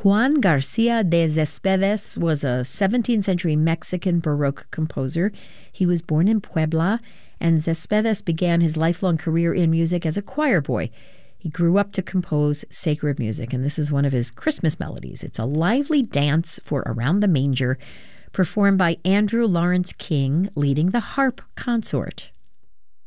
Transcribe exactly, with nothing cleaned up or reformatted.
Juan Garcia de Cespedes was a seventeenth century Mexican Baroque composer. He was born in Puebla, and Cespedes began his lifelong career in music as a choir boy. He grew up to compose sacred music, and this is one of his Christmas melodies. It's a lively dance for Around the Manger, performed by Andrew Lawrence King, leading the harp consort.